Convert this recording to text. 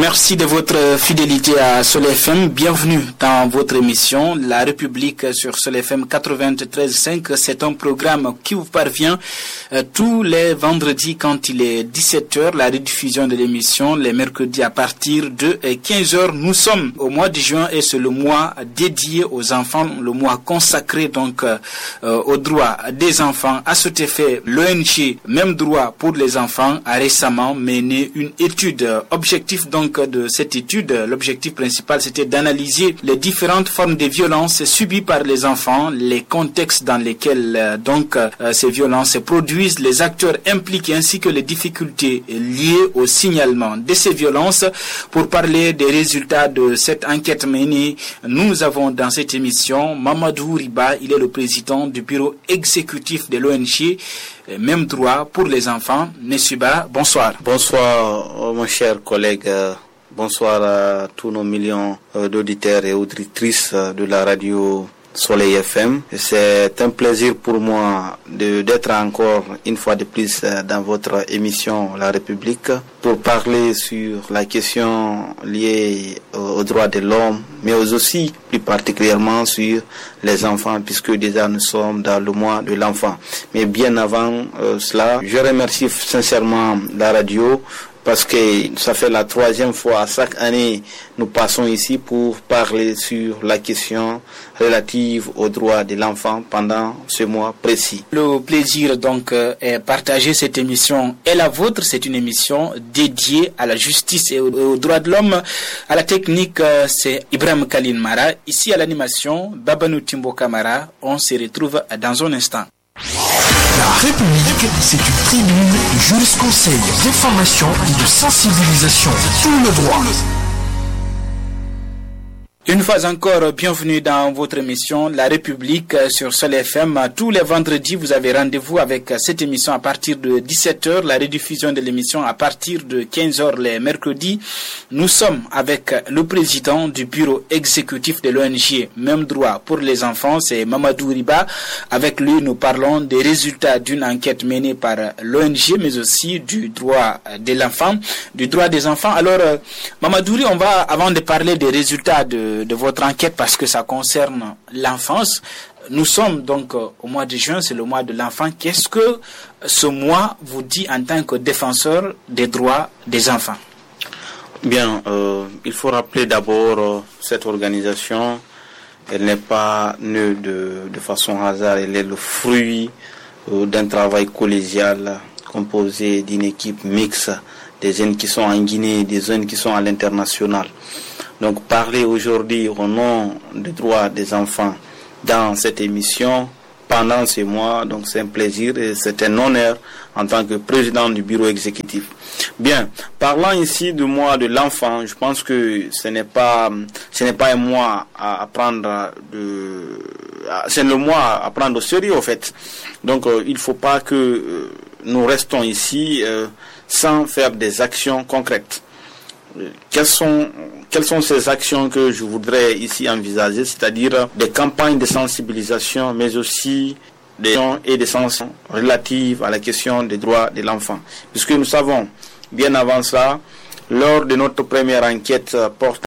Merci de votre fidélité à Sol FM. Bienvenue dans votre émission La République sur Sol FM 93.5. C'est un programme qui vous parvient tous les vendredis quand il est 17h. La rediffusion de l'émission les mercredis à partir de 15h. Nous sommes au mois de juin et c'est le mois dédié aux enfants, le mois consacré donc aux droits des enfants. À cet effet, l'ONG Même Droit pour les enfants a récemment mené une étude. Objectif donc de cette étude, l'objectif principal c'était d'analyser les différentes formes de violences subies par les enfants, les contextes dans lesquels ces violences se produisent, les acteurs impliqués ainsi que les difficultés liées au signalement de ces violences. Pour parler des résultats de cette enquête menée, nous avons dans cette émission Mamadou Riba, il est le président du bureau exécutif de l'ONG Même Droit pour les enfants. Monsieur Ba, bonsoir. Bonsoir mon cher collègue, bonsoir à tous nos millions d'auditeurs et auditrices de la radio Soleil FM. C'est un plaisir pour moi d'être encore une fois de plus dans votre émission La République pour parler sur la question liée aux droits de l'homme, mais aussi plus particulièrement sur les enfants, puisque déjà nous sommes dans le mois de l'enfant. Mais bien avant cela, je remercie sincèrement la radio parce que ça fait la 3e fois, chaque année, nous passons ici pour parler sur la question relative aux droits de l'enfant pendant ce mois précis. Le plaisir donc est partager cette émission est la vôtre. C'est une émission dédiée à la justice et aux droits de l'homme. À la technique, c'est Ibrahim Khalil Mara. Ici à l'animation, Babanou Timbo Kamara. On se retrouve dans un instant. La République, c'est une tribune de jurisconseil, d'information et de sensibilisation de tout le droit. Une fois encore, bienvenue dans votre émission La République sur Sol FM. Tous les vendredis, vous avez rendez-vous avec cette émission à partir de 17h, la rediffusion de l'émission à partir de 15h les mercredis. Nous sommes avec le président du bureau exécutif de l'ONG Même Droit pour les enfants, c'est Mamadou Riba. Avec lui, nous parlons des résultats d'une enquête menée par l'ONG, mais aussi du droit de l'enfant, du droit des enfants. Alors, Mamadou Riba, on va, avant de parler des résultats de votre enquête, parce que ça concerne l'enfance. Nous sommes donc au mois de juin, c'est le mois de l'enfant. Qu'est-ce que ce mois vous dit en tant que défenseur des droits des enfants? Bien, il faut rappeler d'abord cette organisation. Elle n'est pas née de façon hasard, elle est le fruit d'un travail collégial composé d'une équipe mixte, des jeunes qui sont en Guinée, des jeunes qui sont à l'international. Donc parler aujourd'hui au nom des droits des enfants dans cette émission pendant ce mois, donc c'est un plaisir et c'est un honneur en tant que président du bureau exécutif. Bien, parlant ici du mois de l'enfant, je pense que ce n'est pas un mois à prendre c'est le mois à prendre au sérieux en fait. Donc il ne faut pas que nous restons ici sans faire des actions concrètes. Quelles sont ces actions que je voudrais ici envisager, c'est-à-dire des campagnes de sensibilisation, mais aussi des sanctions relatives à la question des droits de l'enfant. Puisque nous savons, bien avant ça, lors de notre première enquête portant